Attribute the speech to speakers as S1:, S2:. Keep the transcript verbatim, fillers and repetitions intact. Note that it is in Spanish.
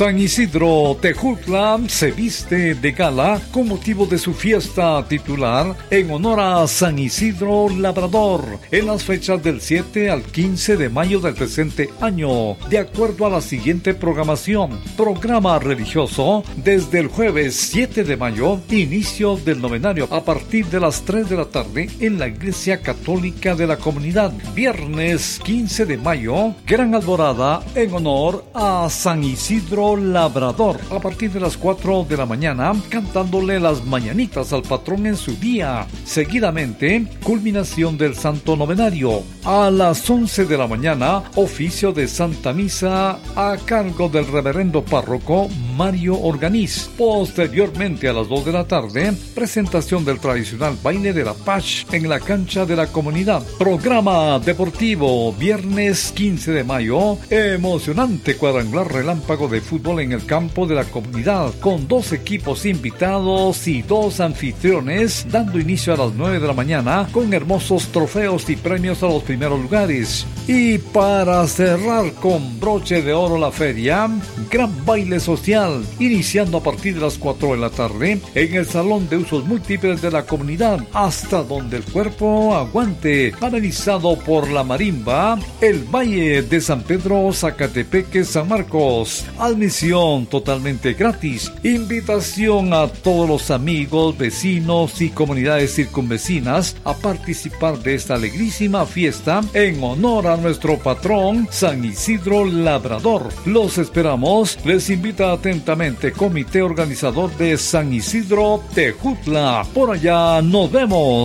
S1: San Isidro Tejutla se viste de gala con motivo de su fiesta titular en honor a San Isidro Labrador en las fechas del siete al quince de mayo del presente año, de acuerdo a la siguiente programación. Programa religioso desde el jueves siete de mayo, inicio del novenario a partir de las tres de la tarde en la Iglesia Católica de la comunidad. Viernes quince de mayo, gran alborada en honor a San Isidro Labrador a partir de las cuatro de la mañana, cantándole las mañanitas al patrón en su día. Seguidamente, culminación del Santo Novenario. A las once de la mañana, oficio de Santa Misa a cargo del reverendo párroco Mario Organiz. Posteriormente, a las dos de la tarde, presentación del tradicional baile de la Pach en la cancha de la comunidad. Programa deportivo, viernes quince de mayo, emocionante cuadrangular relámpago de fútbol en el campo de la comunidad, con dos equipos invitados y dos anfitriones, dando inicio a las nueve de la mañana con hermosos trofeos y premios a los primeros lugares. Y para cerrar con broche de oro la feria, gran baile social, iniciando a partir de las cuatro de la tarde en el Salón de Usos Múltiples de la comunidad, hasta donde el cuerpo aguante, amenizado por la marimba, el Valle de San Pedro, Zacatepeque, San Marcos. Admisión totalmente gratis. Invitación a todos los amigos, vecinos y comunidades circunvecinas a participar de esta alegrísima fiesta en honor a nuestro patrón San Isidro Labrador. Los esperamos. Les invita atentamente Comité Organizador de San Isidro Tejutla. Por allá nos vemos.